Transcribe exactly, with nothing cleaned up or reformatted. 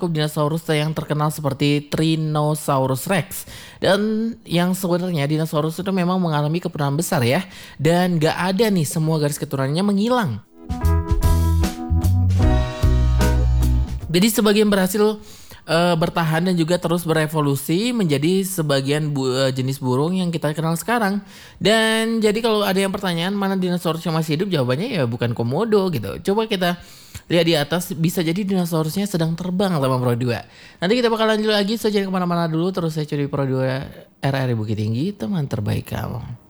mencakup dinosaurus yang terkenal seperti Tyrannosaurus Rex. Dan yang sebenarnya dinosaurus itu memang mengalami kepunahan besar ya. Dan gak ada nih semua garis keturunannya menghilang. Jadi sebagian berhasil uh, bertahan dan juga terus berevolusi menjadi sebagian bu- uh, jenis burung yang kita kenal sekarang. Dan jadi kalau ada yang pertanyaan mana dinosaurus yang masih hidup, jawabannya ya bukan komodo gitu. Coba kita lihat di atas, bisa jadi dinosaurusnya sedang terbang teman Pro dua. Nanti kita bakal lanjut lagi, so jangan kemana-mana dulu. Terus saya curi Pro dua R R Bukit Tinggi, teman terbaik kamu.